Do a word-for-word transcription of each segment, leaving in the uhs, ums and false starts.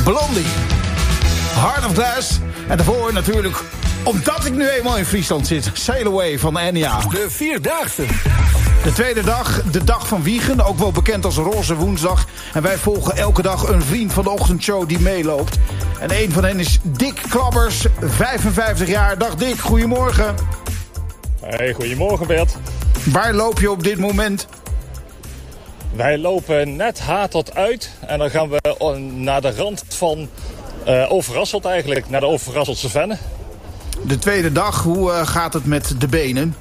Blondie. Heart of Glass. En daarvoor natuurlijk, omdat ik nu eenmaal in Friesland zit, Sail Away van Enya. De Vierdaagse. De tweede dag, de dag van Wijchen, ook wel bekend als Roze Woensdag. En wij volgen elke dag een vriend van de ochtendshow die meeloopt. En een van hen is Dick Klabbers, vijfenvijftig jaar. Dag Dick, goedemorgen. Hey, goedemorgen Bert. Waar loop je op dit moment? Wij lopen net Hatert uit en dan gaan we naar de rand van uh, Overasselt eigenlijk, naar de Overasseltse Venne. De tweede dag, hoe uh, gaat het met de benen?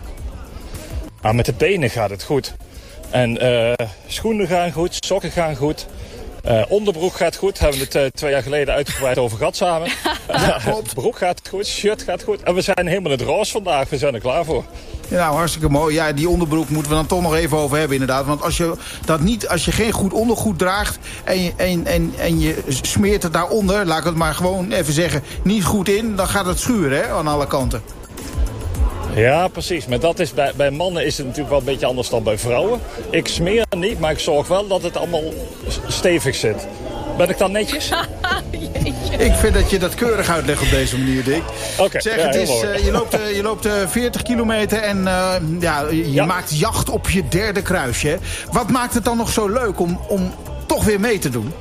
Ah, met de benen gaat het goed. En uh, schoenen gaan goed, sokken gaan goed. Uh, onderbroek gaat goed, hebben we het uh, twee jaar geleden uitgebreid over gehad samen. Ja, klopt. Broek gaat goed, shirt gaat goed. En we zijn helemaal in het roos vandaag, we zijn er klaar voor. Ja, nou, hartstikke mooi. Ja, die onderbroek moeten we dan toch nog even over hebben inderdaad. Want als je, dat niet, als je geen goed ondergoed draagt en je, en, en, en je smeert het daaronder, laat ik het maar gewoon even zeggen, niet goed in, dan gaat het schuren, hè, aan alle kanten. Ja, precies. Maar dat is, bij, bij mannen is het natuurlijk wel een beetje anders dan bij vrouwen. Ik smeer niet, maar ik zorg wel dat het allemaal stevig zit. Ben ik dan netjes? Ik vind dat je dat keurig uitlegt op deze manier, Dick. Okay, zeg, ja, het is, uh, je loopt, uh, je loopt uh, veertig kilometer en uh, ja, je ja. maakt jacht op je derde kruisje. Wat maakt het dan nog zo leuk om, om toch weer mee te doen?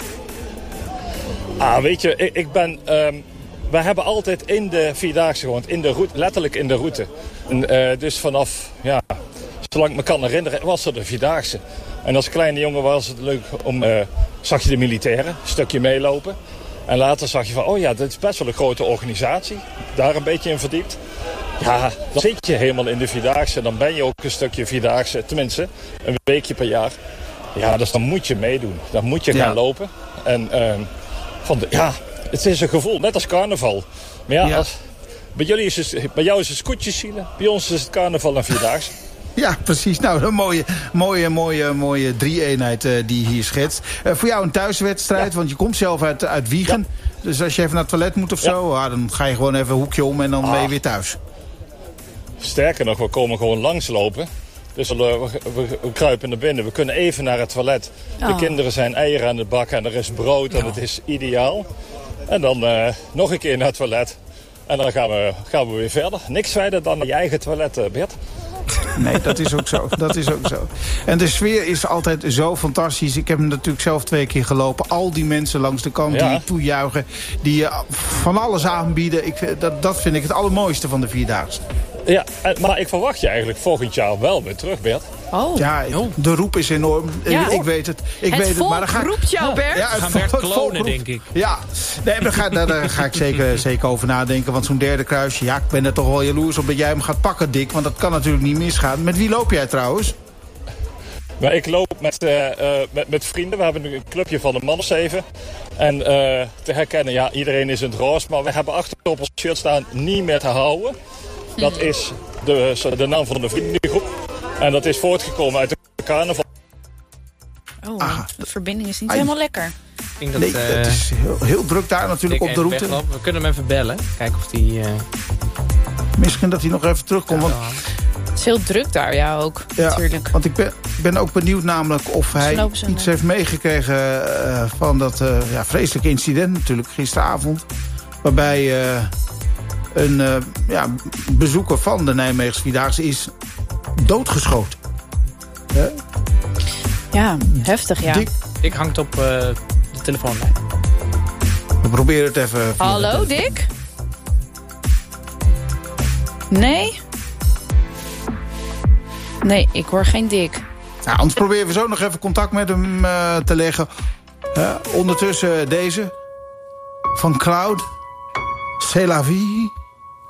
Ah, weet je, ik, ik ben... Um, wij hebben altijd in de Vierdaagse gewoond, in de route, letterlijk in de route. En, uh, dus vanaf, ja, zolang ik me kan herinneren, was er de Vierdaagse. En als kleine jongen was het leuk om, uh, zag je de militairen, een stukje meelopen. En later zag je van, oh ja, dit is best wel een grote organisatie. Daar een beetje in verdiept. Ja, dan zit je helemaal in de Vierdaagse. Dan ben je ook een stukje Vierdaagse, tenminste, een weekje per jaar. Ja, dus dan moet je meedoen. Dan moet je gaan ja. lopen. En uh, van de, ja... Het is een gevoel, net als carnaval. Maar ja, ja. Als, bij, jullie is het, bij jou is het scootjeszielen, bij ons is het carnaval en Vierdaagse. Ja, precies. Nou, een mooie, mooie, mooie, mooie drie-eenheid uh, die je hier schetst. Uh, voor jou een thuiswedstrijd, ja. want je komt zelf uit, uit Wijchen. Ja. Dus als je even naar het toilet moet of ja. zo, ah, dan ga je gewoon even een hoekje om en dan ah. ben je weer thuis. Sterker nog, we komen gewoon langslopen. Dus we, we, we, we kruipen naar binnen. We kunnen even naar het toilet. Oh. De kinderen zijn eieren aan het bakken en er is brood en oh. het is ideaal. En dan uh, nog een keer naar het toilet. En dan gaan we, gaan we weer verder. Niks verder dan je eigen toilet, uh, Bert. Nee, dat is ook zo. Dat is ook zo. En de sfeer is altijd zo fantastisch. Ik heb hem natuurlijk zelf twee keer gelopen. Al die mensen langs de kant ja. die toejuichen. Die uh, van alles aanbieden. Ik, dat, dat vind ik het allermooiste van de Vierdaagse. Ja, maar ik verwacht je eigenlijk volgend jaar wel weer terug, Bert. Oh. Ja, de roep is enorm. Ja. Ik weet het. Ik het weet het maar dan ga ik, roept jou, Bert. Ja, we gaan Bert klonen, denk ik. Ja, nee, daar, ga, daar, daar ga ik zeker, zeker over nadenken. Want zo'n derde kruisje, ja, ik ben er toch wel jaloers op dat jij hem gaat pakken, Dick. Want dat kan natuurlijk niet misgaan. Met wie loop jij trouwens? Nou, ik loop met, uh, uh, met, met vrienden. We hebben een clubje van een man of zeven. En uh, te herkennen, ja, iedereen is in het roze. Maar we hebben achter op ons shirt staan niet meer te houden. Dat is de, de naam van de vriendengroep. En dat is voortgekomen uit de carnaval. Oh, ah, de verbinding is niet Ai. helemaal lekker. Ik denk dat, nee, uh, het is heel, heel druk daar natuurlijk op de route. Weglopen. We kunnen hem even bellen. Kijken of die... Uh... Misschien dat hij nog even terugkomt. Ja, want... Het is heel druk daar, ja, ook. Ja, natuurlijk. Want ik ben, ben ook benieuwd namelijk of hij iets heeft meegekregen uh, van dat uh, ja, vreselijke incident natuurlijk gisteravond. Waarbij uh, een uh, ja, bezoeker van de Nijmeegse Vierdaagse is doodgeschoten. Uh, ja, heftig, ja. Dick, Dick hangt op uh, de telefoonlijn. We proberen het even. Hallo, Dick? Nee? Nee, ik hoor geen Dick. Nou, anders proberen we zo nog even contact met hem uh, te leggen. Uh, ondertussen deze van Cloud. C'est la vie.